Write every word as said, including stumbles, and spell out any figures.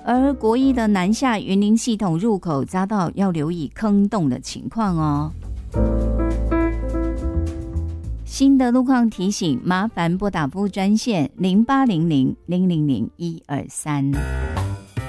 而国一的南下云林系统入口匝道要留意坑洞的情况哦。新的路况提醒，麻烦拨打服务专线零八零零零零零一二三。